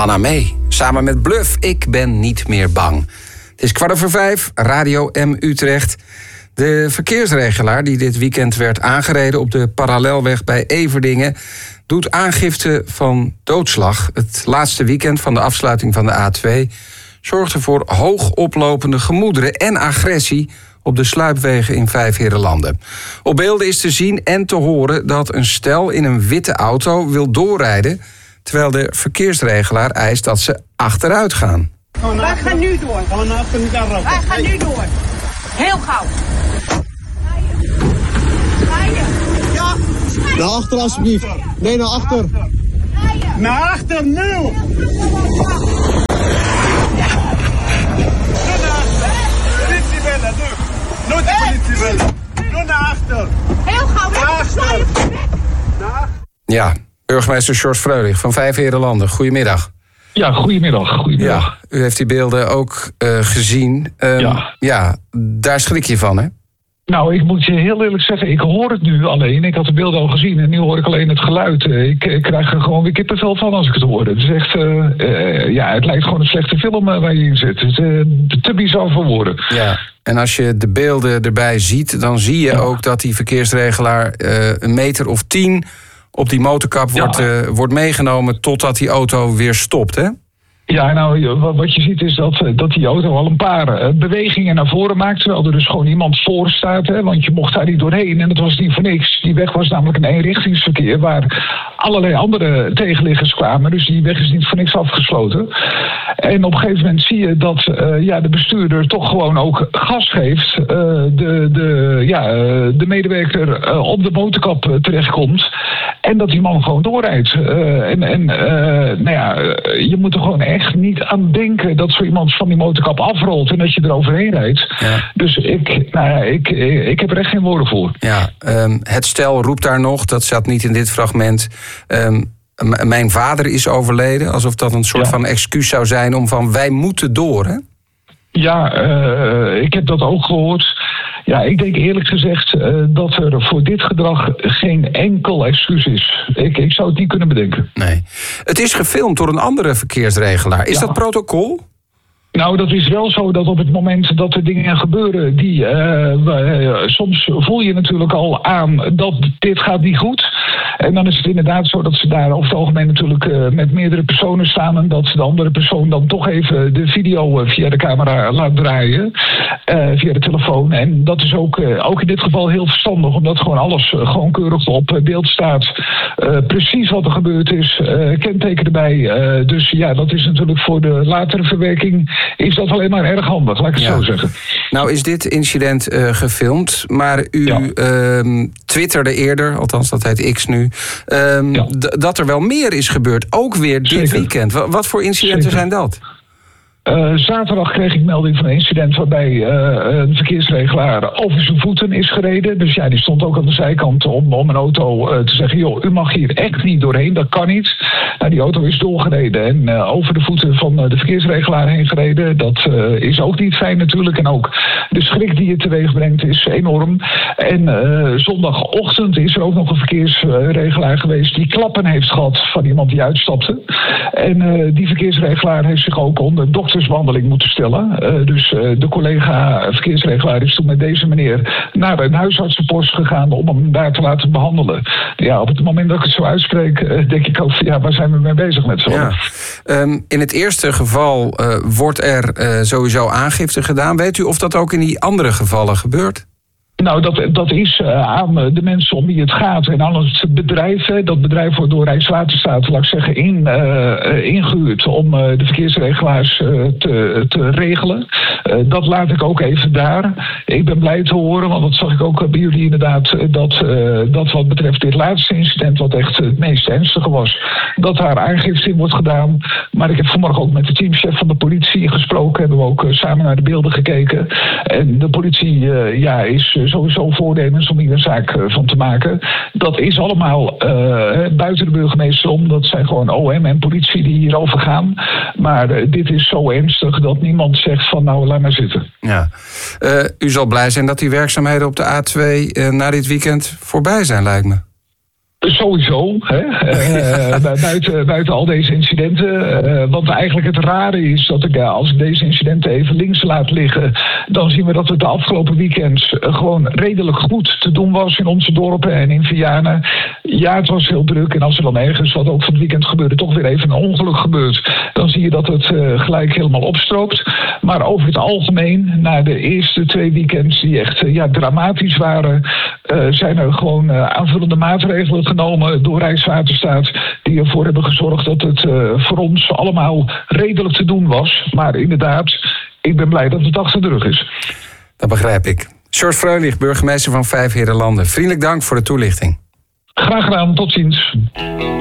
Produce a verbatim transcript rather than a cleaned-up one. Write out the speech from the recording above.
Anna Mee. Samen met Bluff, Ik ben niet meer bang. Het is kwart over vijf, Radio M Utrecht. De verkeersregelaar die dit weekend werd aangereden op de parallelweg bij Everdingen doet aangifte van doodslag. Het laatste weekend van de afsluiting van de A twee zorgde voor hoog oplopende gemoederen en agressie op de sluipwegen in Vijfheerenlanden. Op beelden is te zien en te horen dat een stel in een witte auto wil doorrijden, terwijl de verkeersregelaar eist dat ze achteruit gaan. Wij gaan nu door. Wij gaan nu door. Heel gauw. Ja. Naar achter alsjeblieft. Nee, naar achter. Naar achter, nu! Politie bellen, nu! Nu de politie bellen. Nu naar achter. Heel gauw. Naar achter. Ja, burgemeester Sjors Freulich van Vijfheerenlanden. Goedemiddag. Ja, goedemiddag. goedemiddag. Ja, u heeft die beelden ook uh, gezien. Um, ja. ja, daar schrik je van, hè? Nou, ik moet je heel eerlijk zeggen, ik hoor het nu alleen. Ik had de beelden al gezien en nu hoor ik alleen het geluid. Ik, ik krijg er gewoon weer kippenvel van als ik het hoor. Het is echt, uh, uh, ja, het lijkt gewoon een slechte film uh, waar je in zit. Het is uh, te bizar voor woorden. Ja, en als je de beelden erbij ziet, dan zie je ja. ook dat die verkeersregelaar uh, een meter of tien op die motorkap ja. wordt, uh, wordt meegenomen totdat die auto weer stopt, hè? Ja, nou, wat je ziet is dat, dat die auto al een paar bewegingen naar voren maakt, terwijl er dus gewoon iemand voor staat, hè, want je mocht daar niet doorheen en dat was niet voor niks. Die weg was namelijk een eenrichtingsverkeer waar allerlei andere tegenliggers kwamen, dus die weg is niet voor niks afgesloten. En op een gegeven moment zie je dat uh, ja, de bestuurder toch gewoon ook gas geeft, uh, de, de, ja, uh, de medewerker uh, op de motorkap uh, terechtkomt en dat die man gewoon doorrijdt. Uh, en en uh, nou ja, je moet er gewoon echt echt niet aan denken dat zo iemand van die motorkap afrolt en dat je er overheen rijdt. Ja. Dus ik, nou ja, ik, ik heb er echt geen woorden voor. Ja, um, het stel roept daar nog, dat zat niet in dit fragment. Um, m- mijn vader is overleden, alsof dat een soort ja. van excuus zou zijn om van wij moeten door, hè? Ja, uh, ik heb dat ook gehoord. Ja, ik denk eerlijk gezegd uh, dat er voor dit gedrag geen enkel excuus is. Ik, ik zou het niet kunnen bedenken. Nee. Het is gefilmd door een andere verkeersregelaar. Is ja. dat protocol? Nou, dat is wel zo dat op het moment dat er dingen gebeuren die uh, uh, soms voel je natuurlijk al aan dat dit gaat niet goed. En dan is het inderdaad zo dat ze daar over het algemeen natuurlijk uh, met meerdere personen staan en dat de andere persoon dan toch even de video uh, via de camera laat draaien, uh, via de telefoon. En dat is ook, uh, ook in dit geval heel verstandig, omdat gewoon alles uh, gewoon keurig op beeld staat. Uh, precies wat er gebeurd is, uh, kenteken erbij. Uh, dus ja, dat is natuurlijk voor de latere verwerking is dat alleen maar erg handig, laat ik het ja. zo zeggen. Nou is dit incident uh, gefilmd, maar u ja. uh, twitterde eerder, althans dat heet X nu, uh, ja. d- dat er wel meer is gebeurd, ook weer dit Zeker. weekend. W- wat voor incidenten Zeker. zijn dat? Uh, zaterdag kreeg ik melding van een incident waarbij uh, een verkeersregelaar over zijn voeten is gereden. Dus ja, die stond ook aan de zijkant om, om een auto uh, te zeggen, joh, u mag hier echt niet doorheen, dat kan niet. Nou, die auto is doorgereden en uh, over de voeten van uh, de verkeersregelaar heen gereden. Dat uh, is ook niet fijn natuurlijk. En ook de schrik die het teweeg brengt is enorm. En uh, zondagochtend is er ook nog een verkeersregelaar geweest die klappen heeft gehad van iemand die uitstapte. En uh, die verkeersregelaar heeft zich ook onder doktersbehandeling moeten stellen. Uh, dus uh, de collega verkeersregelaar is toen met deze meneer naar een huisartsenpost gegaan om hem daar te laten behandelen. Ja, op het moment dat ik het zo uitspreek, uh, denk ik ook van ja, waar zijn we mee bezig met z'n allen? Ja. Um, in het eerste geval uh, wordt er uh, sowieso aangifte gedaan. Weet u of dat ook in die andere gevallen gebeurt? Nou, dat, dat is uh, aan de mensen om wie het gaat en aan het bedrijf. Hè. Dat bedrijf wordt door Rijkswaterstaat, laat ik zeggen, in, uh, ingehuurd om uh, de verkeersregelaars uh, te, te regelen. Uh, dat laat ik ook even daar. Ik ben blij te horen, want dat zag ik ook bij jullie inderdaad, dat, uh, dat wat betreft dit laatste incident, wat echt het meest ernstige was, dat daar aangifte in wordt gedaan. Maar ik heb vanmorgen ook met de teamchef van de politie gesproken, hebben we ook uh, samen naar de beelden gekeken. En de politie uh, ja, is uh, sowieso voornemens om hier een zaak uh, van te maken. Dat is allemaal uh, buiten de burgemeester om. Dat zijn gewoon O M en politie die hierover gaan. Maar uh, dit is zo ernstig dat niemand zegt van nou, laat maar zitten. Ja. Uh, u zal blij zijn dat die werkzaamheden op de A twee uh, na dit weekend voorbij zijn, lijkt me. Sowieso, hè? uh, buiten, buiten al deze incidenten. Uh, want eigenlijk het rare is dat ik, uh, als ik deze incidenten even links laat liggen, dan zien we dat het de afgelopen weekend uh, gewoon redelijk goed te doen was in onze dorpen en in Vianen. Ja, het was heel druk en als er dan ergens, wat ook van het weekend gebeurde, toch weer even een ongeluk gebeurt, dan zie je dat het uh, gelijk helemaal opstroopt. Maar over het algemeen, na de eerste twee weekends die echt uh, ja, dramatisch waren, uh, zijn er gewoon uh, aanvullende maatregelen genomen door Rijkswaterstaat die ervoor hebben gezorgd dat het uh, voor ons allemaal redelijk te doen was. Maar inderdaad, ik ben blij dat het achter de rug is. Dat begrijp ik. Sjoerd Freulich, burgemeester van Vijfheerenlanden. Vriendelijk dank voor de toelichting. Graag gedaan, tot ziens.